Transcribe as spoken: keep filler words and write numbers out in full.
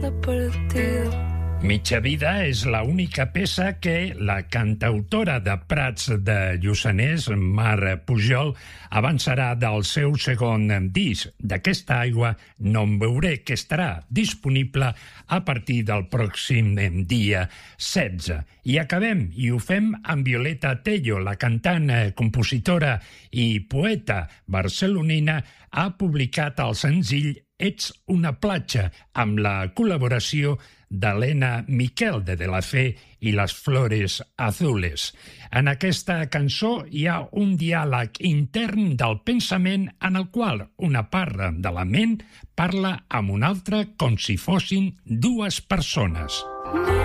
de partido. Mitja vida és la única peça que la cantautora de Prats de Lluçanès, Mar Pujol, avançarà del seu segon disc. D'aquesta aigua no em veuré, que estarà disponible a partir del pròxim dia setze. I acabem, i ho fem amb Violeta Tello, la cantant, compositora i poeta barcelonina, ha publicat el senzill Ets una platja, amb la col·laboració d'Helena Miquel, de De la Fe i les Flores Azules. En aquesta cançó hi ha un diàleg intern del pensament en el qual una part de la ment parla amb una altra com si fossin dues persones.